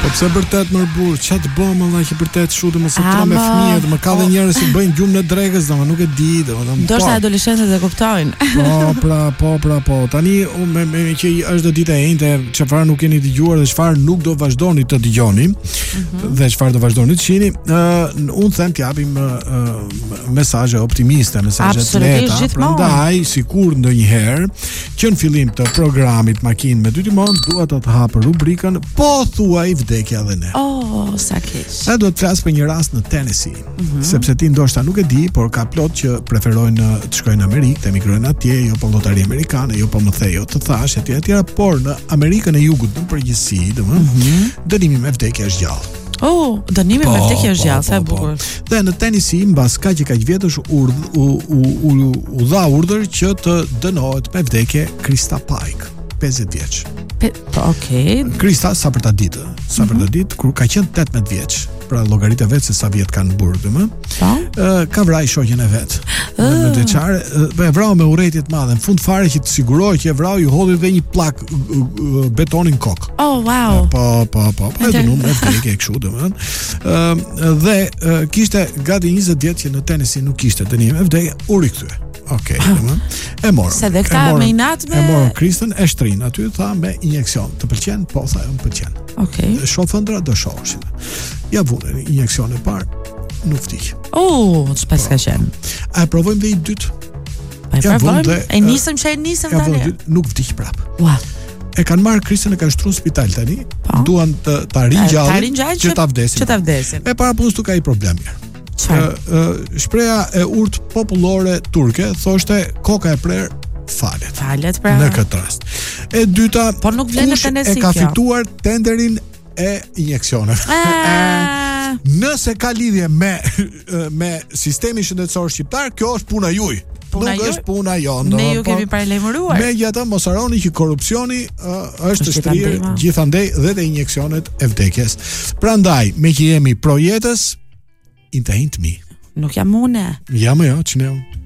pse vërtet më burr, ç'a të bëm valla që vërtet shutem se tra me fëmijët, më ka dhe njerëz që bëjnë gjumë në dregës, domethënë nuk e di, domethënë. Ndoshta adoleshentët e kuptojnë. Po. Tani me që është ditë e njëjtë, çfarë nuk keni dëgjuar dhe çfarë nuk do vazhdoni të dëgjoni, dhe çfarë do vazhdoni të shihni, unë them t'japim mesazhe optimiste, mesazhe të lehta. Prandaj, sikur ndonjëherë që në fillim të programit Makinë me dy timon, dua të hapë rubrikën Po thuaj vdekja dhe ne. Sa keq. Sa do të flas për një rast në Tennessee, sepse ti ndoshta nuk e di, por ka plot që preferojnë të shkojnë në Amerikë, të emigrojnë atje, jo po llotari amerikane, jo po më thejo të thash etj, por në Amerikën e Jugut në përgjithësi, domethënë, dënimi me vdekje është gjallë. Dënimi me vdekje është gjallë, sa e bukur. Dhe në Tennessee, mbas kaq vjetësh u dha urdhër që të dënohet me vdekje Krista Pike, 50 vjeç. Okej. Krista sa për ta ditë, kur ka qenë 18 vjeç, pra llogaritë vetë se sa vjet kanë burrë domë. Ka vrarë shoqen e vet. Me deçare, e vrau me urrëti të madhe. Në fund fare që të sigurohej që e vrau, ju hodhi dhe një plak betonin kokë. Wow. Po. Edhe nuk e vdekje kështu domethënë. Dhe kishte gati 20 vjet që në Tennessee nuk kishte dënim me vdekje, u rikthye. Okej, e morën. Se dhe këta me inat me... E morën Kristën, e shtrin aty, tha me injekcion. Të pëlqen? Po, tha, më pëlqen. Okej. Shofëndra do shohëshin. Ja vune injekcion e parë, nuk vdik. Ç'pas ka qenë. A e provojmë dhe i dytë? E nisëm tani. Nuk vdik prap. Ua. E kanë marrë Kristën e kanë shtruar në spital tani. Duan ta ringjallin që ta vdesin. E para punës tu ka i problem mirë. Shpreha e urtë popullore turke thoshte koka e prer falet pra. Në këtë rast. E dyta, por nuk vlen në Tennessee, e ka fituar tenderin e injeksioneve. Nëse ka lidhje me sistemin shëndetësor shqiptar, kjo është puna juaj. Nuk është puna jonë. Ne ju kemi paralajmëruar. Megjithatë, mos harroni që korrupsioni është shtrirë gjithandej dhe te injeksionet e vdekjes. Prandaj, me që jemi pro jetës, in të mi. Nuk jam une. Jam jo, që ne